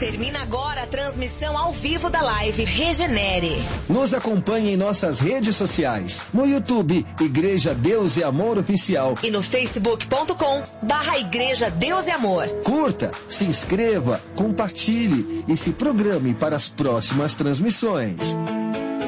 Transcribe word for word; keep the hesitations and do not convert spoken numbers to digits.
Termina agora a transmissão ao vivo da live Regenere. Nos acompanhe em nossas redes sociais. No YouTube, Igreja Deus e Amor Oficial. E no facebook ponto com barra Igreja Deus e Amor. Curta, se inscreva, compartilhe e se programe para as próximas transmissões.